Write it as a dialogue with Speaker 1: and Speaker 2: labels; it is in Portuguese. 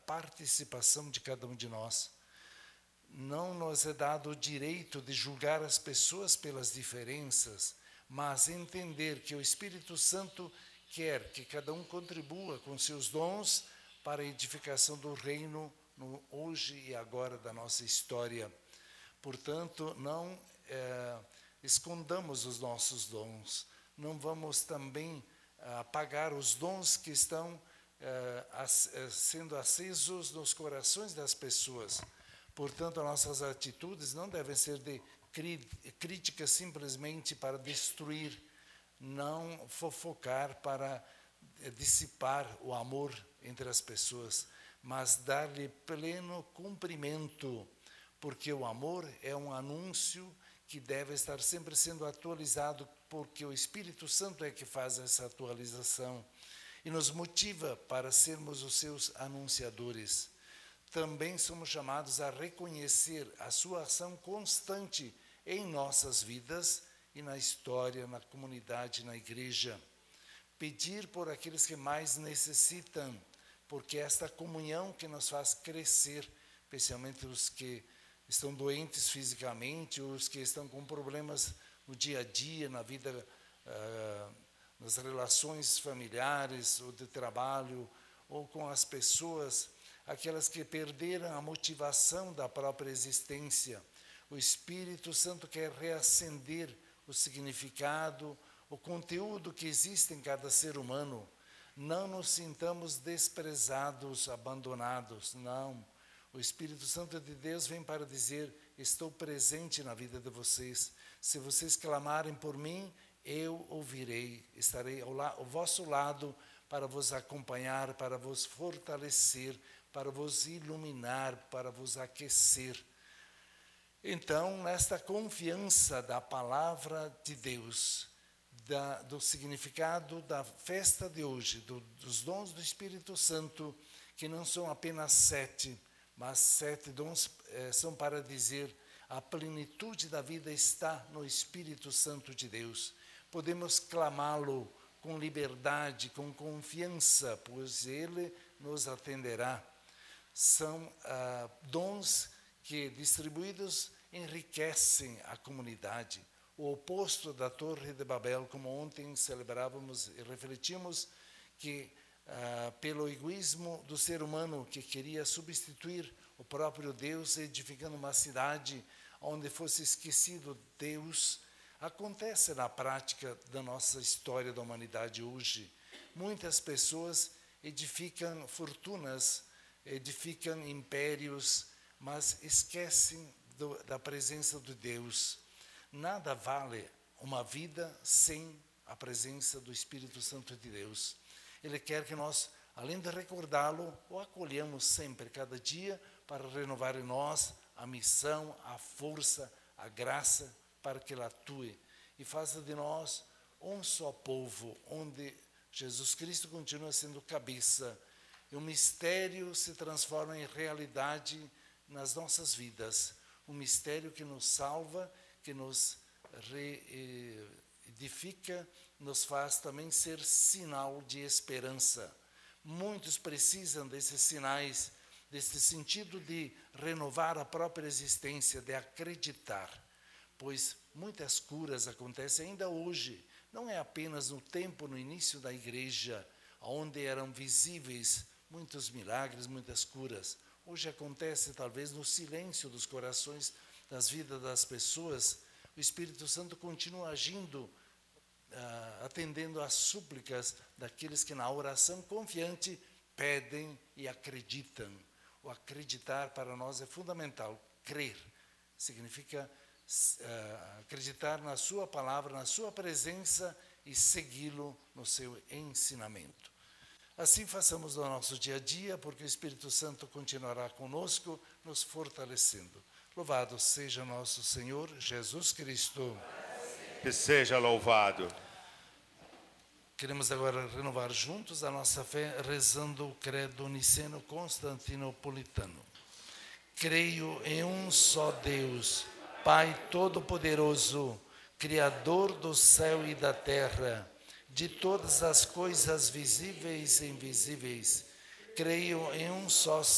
Speaker 1: participação de cada um de nós. Não nos é dado o direito de julgar as pessoas pelas diferenças, mas entender que o Espírito Santo quer que cada um contribua com seus dons para a edificação do reino no hoje e agora da nossa história. Portanto, não escondamos os nossos dons, não vamos também apagar os dons que estão sendo acesos nos corações das pessoas. Portanto, as nossas atitudes não devem ser de críticas simplesmente para destruir, não fofocar para dissipar o amor entre as pessoas, mas dar-lhe pleno cumprimento, porque o amor é um anúncio que deve estar sempre sendo atualizado, porque o Espírito Santo é que faz essa atualização e nos motiva para sermos os seus anunciadores. Também somos chamados a reconhecer a sua ação constante em nossas vidas e na história, na comunidade, na igreja. Pedir por aqueles que mais necessitam, porque esta comunhão que nos faz crescer, especialmente os que estão doentes fisicamente, os que estão com problemas no dia a dia, na vida, nas relações familiares, ou de trabalho, ou com as pessoas, aquelas que perderam a motivação da própria existência. O Espírito Santo quer reacender o significado, o conteúdo que existe em cada ser humano. Não nos sintamos desprezados, abandonados, não. O Espírito Santo de Deus vem para dizer: estou presente na vida de vocês. Se vocês clamarem por mim, eu ouvirei, estarei ao vosso lado para vos acompanhar, para vos fortalecer, para vos iluminar, para vos aquecer. Então, nesta confiança da palavra de Deus, do significado da festa de hoje, dos dons do Espírito Santo, que não são apenas 7, mas 7 dons são para dizer a plenitude da vida está no Espírito Santo de Deus. Podemos clamá-lo com liberdade, com confiança, pois Ele nos atenderá. São dons que, distribuídos, enriquecem a comunidade. O oposto da Torre de Babel, como ontem celebrávamos e refletimos, que pelo egoísmo do ser humano que queria substituir o próprio Deus, edificando uma cidade onde fosse esquecido Deus, acontece na prática da nossa história da humanidade hoje. Muitas pessoas edificam fortunas, edificam impérios, mas esquecem da presença de Deus. Nada vale uma vida sem a presença do Espírito Santo de Deus. Ele quer que nós, além de recordá-lo, o acolhamos sempre, cada dia, para renovar em nós a missão, a força, a graça, para que ele atue e faça de nós um só povo, onde Jesus Cristo continua sendo cabeça, e o mistério se transforma em realidade nas nossas vidas, um mistério que nos salva, que nos reedifica, nos faz também ser sinal de esperança. Muitos precisam desses sinais, desse sentido de renovar a própria existência, de acreditar, pois muitas curas acontecem ainda hoje. Não é apenas no tempo, no início da igreja, onde eram visíveis muitos milagres, muitas curas. Hoje acontece talvez no silêncio dos corações, das vidas das pessoas. O Espírito Santo continua agindo, atendendo às súplicas daqueles que na oração confiante pedem e acreditam. O acreditar para nós é fundamental. Crer significa acreditar na sua palavra, na sua presença e segui-lo no seu ensinamento. Assim façamos no nosso dia a dia, porque o Espírito Santo continuará conosco, nos fortalecendo. Louvado seja nosso Senhor Jesus Cristo.
Speaker 2: Que seja louvado.
Speaker 1: Queremos agora renovar juntos a nossa fé, rezando o credo niceno-constantinopolitano. Creio em um só Deus, Pai Todo-Poderoso, Criador do céu e da terra, de todas as coisas visíveis e invisíveis. Creio em um só